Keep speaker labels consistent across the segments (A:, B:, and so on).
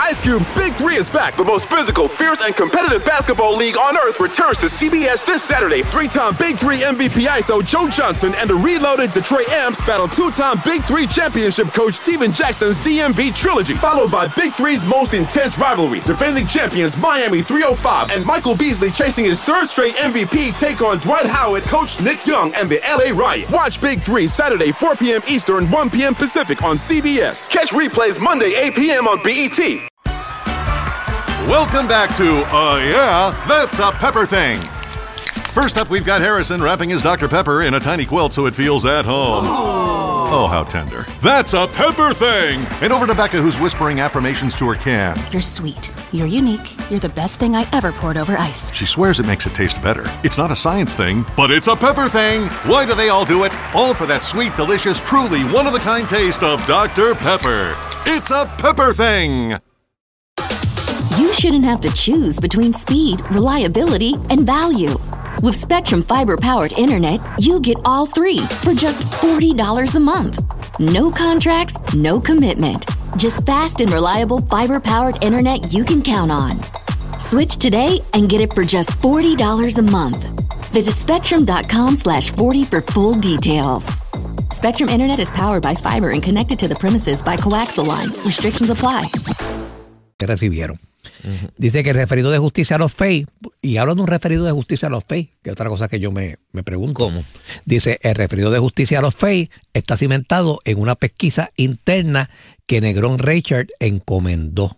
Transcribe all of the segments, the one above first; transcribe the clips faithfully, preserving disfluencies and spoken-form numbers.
A: Ice Cube's Big Three is back. The most physical, fierce, and competitive basketball league on earth returns to C B S this Saturday. Three-time Big Three M V P I S O Joe Johnson and the reloaded Detroit Amps battle two-time Big Three championship coach Steven Jackson's D M V trilogy, followed by Big Three's most intense rivalry. Defending champions Miami three oh five and Michael Beasley chasing his third straight M V P take on Dwight Howard, Coach Nick Young, and the L A Riot. Watch Big Three Saturday, four p.m. Eastern, one p.m. Pacific on C B S. Catch replays Monday, eight p.m. on B E T.
B: Welcome back to Uh Yeah, That's a Pepper Thing. First up, we've got Harrison wrapping his Doctor Pepper in a tiny quilt so it feels at home. Oh, oh how tender. That's a Pepper Thing! And over to Becca, who's whispering affirmations to her can.
C: You're sweet. You're unique. You're the best thing I ever poured over ice.
B: She swears it makes it taste better. It's not a science thing, but it's a Pepper Thing! Why do they all do it? All for that sweet, delicious, truly one-of-a-kind taste of Doctor Pepper. It's a Pepper Thing!
D: You shouldn't have to choose between speed, reliability, and value. With Spectrum Fiber-powered internet, you get all three for just forty dollars a month. No contracts, no commitment. Just fast and reliable fiber-powered internet you can count on. Switch today and get it for just forty dollars a month. Visit spectrum.com slash 40 for full details. Spectrum Internet is powered by fiber and connected to the premises by coaxial lines. Restrictions apply.
E: Que recibieron. Uh-huh. Dice que el referido de justicia a los F E I, y habla de un referido de justicia a los F E I, que es otra cosa que yo me, me pregunto.
F: ¿Cómo?
E: Dice, el referido de justicia a los F E I está cimentado en una pesquisa interna que Negrón Reichert encomendó.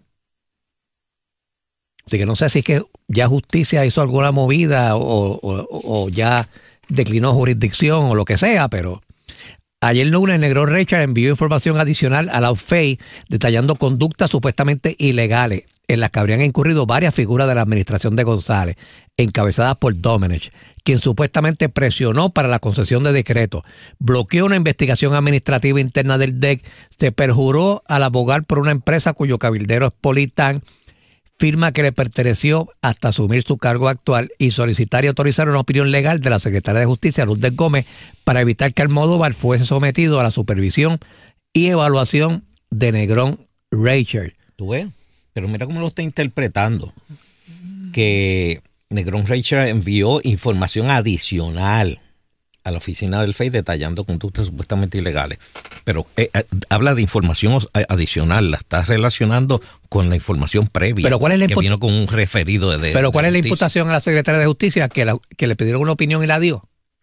E: Así que no sé si es que ya justicia hizo alguna movida o, o, o ya declinó jurisdicción o lo que sea, pero ayer lunes Negrón Reichert envió información adicional a la F E I detallando conductas supuestamente ilegales en las que habrían incurrido varias figuras de la administración de González, encabezadas por Domenech, quien supuestamente presionó para la concesión de decretos, bloqueó una investigación administrativa interna del D E C, se perjuró al abogar por una empresa cuyo cabildero es Politán, firma que le perteneció hasta asumir su cargo actual, y solicitar y autorizar una opinión legal de la secretaria de Justicia, Lourdes Gómez, para evitar que Almodóvar fuese sometido a la supervisión y evaluación de Negrón Reichert.
F: ¿Tú ves? Pero mira cómo lo está interpretando. Que Negrón Reichert envió información adicional a la oficina del F E I detallando conductas supuestamente ilegales. Pero eh, eh, habla de información adicional, la está relacionando con la información previa.
E: Pero ¿cuál es la
F: que
E: imput-
F: vino con un referido de, de
E: Pero ¿cuál
F: de
E: es la
F: justicia.
E: imputación a la secretaria de Justicia? Que, la, que le pidieron una opinión y la dio.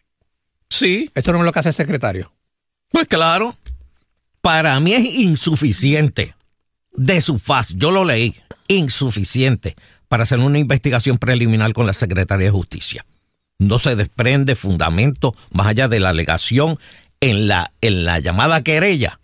F: Sí.
E: Eso no es lo que hace el secretario.
F: Pues claro. Para mí es insuficiente de su faz. Yo lo leí. Insuficiente para hacer una investigación preliminar con la Secretaría de Justicia. No se desprende fundamento más allá de la alegación en la, en la llamada querella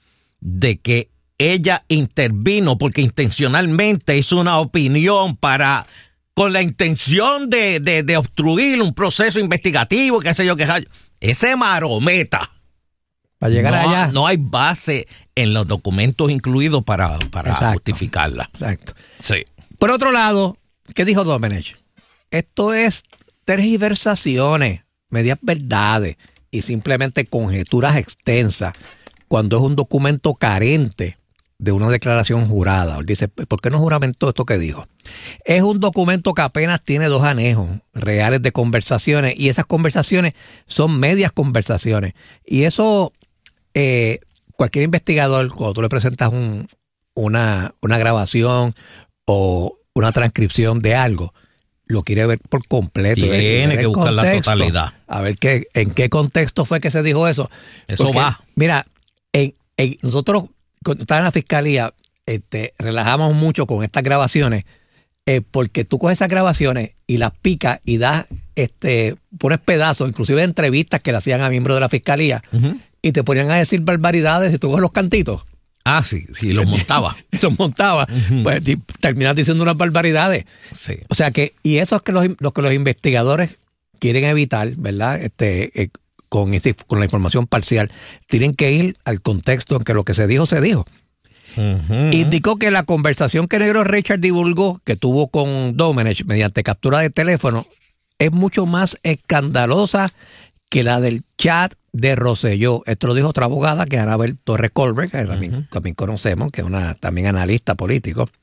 F: de que ella intervino porque intencionalmente hizo una opinión para con la intención de, de, de obstruir un proceso investigativo, qué sé yo, qué sé yo. Ese marometa.
E: Para llegar
F: no,
E: allá.
F: No hay base en los documentos incluidos para, para
E: Exacto.
F: justificarla.
E: Exacto.
F: Sí.
E: Por otro lado, ¿qué dijo Domenech? Esto es tergiversaciones, medias verdades y simplemente conjeturas extensas cuando es un documento carente de una declaración jurada. Él dice, ¿por qué no juramentó esto que dijo? Es un documento que apenas tiene dos anejos reales de conversaciones, y esas conversaciones son medias conversaciones. Y eso, eh, cualquier investigador, cuando tú le presentas un, una, una grabación o una transcripción de algo, lo quiere ver por completo.
F: Tiene que buscar la totalidad.
E: A ver qué, en qué contexto fue que se dijo eso.
F: Eso
E: Porque,
F: va.
E: Mira, en, en, nosotros, cuando estaba en la fiscalía, este, relajamos mucho con estas grabaciones, eh, porque tú coges esas grabaciones y las picas y das, este, pones pedazos, inclusive de entrevistas que le hacían a miembros de la fiscalía, uh-huh. y te ponían a decir barbaridades y tú coges los cantitos.
F: Ah, sí, sí, los montaba.
E: Los montaba. Uh-huh. Pues terminas diciendo unas barbaridades.
F: Sí.
E: O sea que, y eso es que los, los que los investigadores quieren evitar, ¿verdad? Este, eh, con, este, con la información parcial, tienen que ir al contexto en que lo que se dijo, se dijo. Uh-huh. Indicó que la conversación que Negrón Reichert divulgó, que tuvo con Domenech mediante captura de teléfono, es mucho más escandalosa que la del chat de Rosselló. Esto lo dijo otra abogada, que es Anabel Torres Colbert, que también, uh-huh. también conocemos, que es una también analista político.